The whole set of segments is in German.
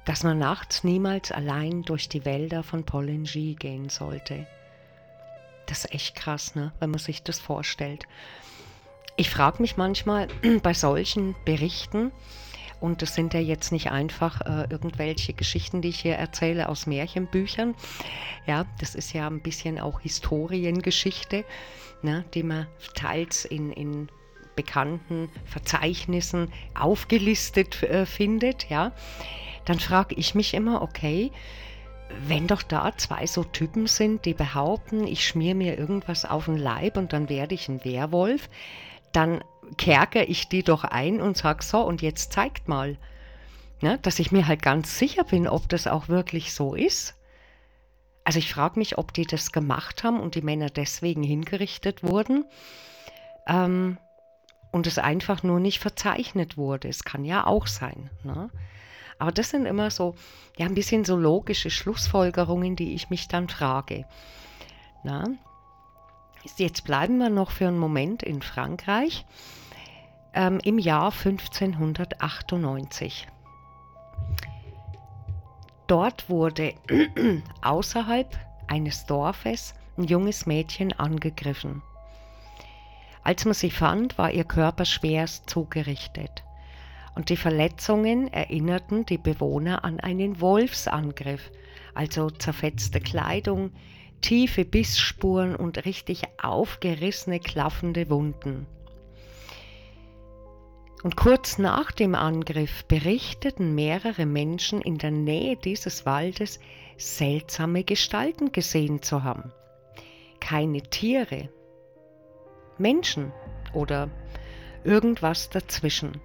dass man nachts niemals allein durch die Wälder von Pollengy gehen sollte. Das ist echt krass, ne? Wenn man sich das vorstellt. Ich frage mich manchmal bei solchen Berichten, und das sind ja jetzt nicht einfach irgendwelche Geschichten, die ich hier erzähle aus Märchenbüchern. Ja, das ist ja ein bisschen auch Historiengeschichte, ne, die man teils in bekannten Verzeichnissen aufgelistet findet. Ja, dann frage ich mich immer, okay, wenn doch da zwei so Typen sind, die behaupten, ich schmier mir irgendwas auf den Leib und dann werde ich ein Werwolf, dann kerke ich die doch ein und sag so, und jetzt zeigt mal, ne, dass ich mir halt ganz sicher bin, ob das auch wirklich so ist. Also ich frage mich, ob die das gemacht haben und die Männer deswegen hingerichtet wurden und es einfach nur nicht verzeichnet wurde. Es kann ja auch sein, ne? Aber das sind immer so, ja, ein bisschen so logische Schlussfolgerungen, die ich mich dann frage. Na? Jetzt bleiben wir noch für einen Moment in Frankreich im Jahr 1598. Dort wurde außerhalb eines Dorfes ein junges Mädchen angegriffen. Als man sie fand, war ihr Körper schwerst zugerichtet. Und die Verletzungen erinnerten die Bewohner an einen Wolfsangriff, also zerfetzte Kleidung, tiefe Bissspuren und richtig aufgerissene, klaffende Wunden. Und kurz nach dem Angriff berichteten mehrere Menschen in der Nähe dieses Waldes, seltsame Gestalten gesehen zu haben. Keine Tiere, Menschen oder irgendwas dazwischen.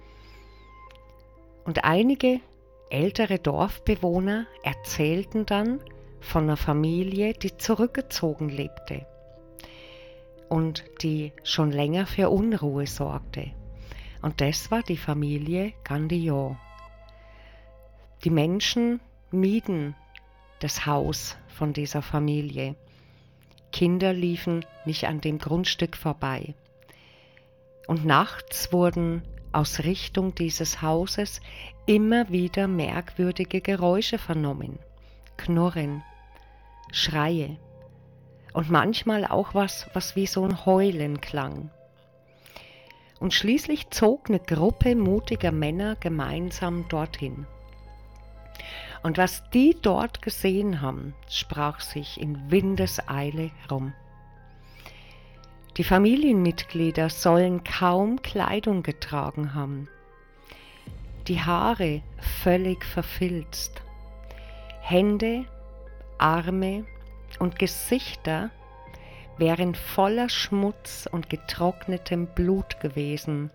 Und einige ältere Dorfbewohner erzählten dann von einer Familie, die zurückgezogen lebte und die schon länger für Unruhe sorgte. Und das war die Familie Gandillon. Die Menschen mieden das Haus von dieser Familie. Kinder liefen nicht an dem Grundstück vorbei. Und nachts wurden aus Richtung dieses Hauses immer wieder merkwürdige Geräusche vernommen. Knurren, Schreie und manchmal auch was wie so ein Heulen klang. Und schließlich zog eine Gruppe mutiger Männer gemeinsam dorthin. Und was die dort gesehen haben, sprach sich in Windeseile rum. Die Familienmitglieder sollen kaum Kleidung getragen haben. Die Haare völlig verfilzt. Hände, Arme und Gesichter wären voller Schmutz und getrocknetem Blut gewesen.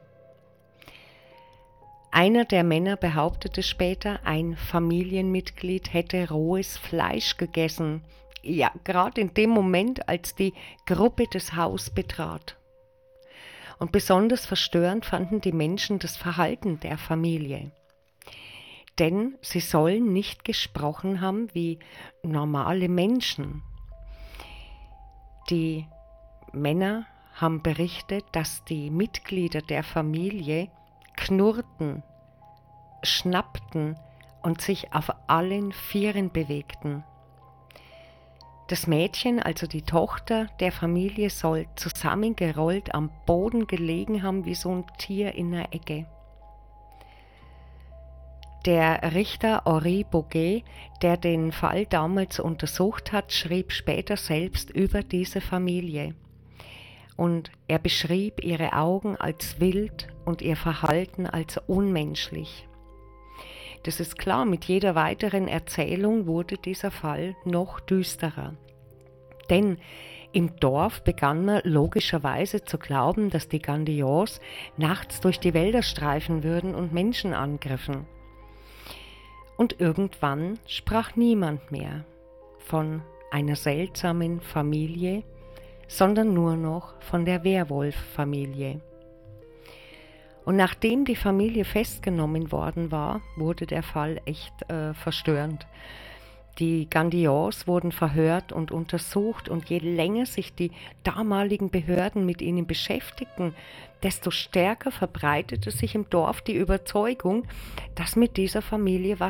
Einer der Männer behauptete später, ein Familienmitglied hätte rohes Fleisch gegessen. Ja, gerade in dem Moment, als die Gruppe das Haus betrat. Und besonders verstörend fanden die Menschen das Verhalten der Familie. Denn sie sollen nicht gesprochen haben wie normale Menschen. Die Männer haben berichtet, dass die Mitglieder der Familie knurrten, schnappten und sich auf allen Vieren bewegten. Das Mädchen, also die Tochter der Familie, soll zusammengerollt am Boden gelegen haben wie so ein Tier in einer Ecke. Der Richter Henri Boguet, der den Fall damals untersucht hat, schrieb später selbst über diese Familie. Und er beschrieb ihre Augen als wild und ihr Verhalten als unmenschlich. Das ist klar, mit jeder weiteren Erzählung wurde dieser Fall noch düsterer. Denn im Dorf begann man logischerweise zu glauben, dass die Gandillons nachts durch die Wälder streifen würden und Menschen angriffen. Und irgendwann sprach niemand mehr von einer seltsamen Familie, sondern nur noch von der Werwolf-Familie. Und nachdem die Familie festgenommen worden war, wurde der Fall echt verstörend. Die Gandillons wurden verhört und untersucht und je länger sich die damaligen Behörden mit ihnen beschäftigten, desto stärker verbreitete sich im Dorf die Überzeugung, dass mit dieser Familie was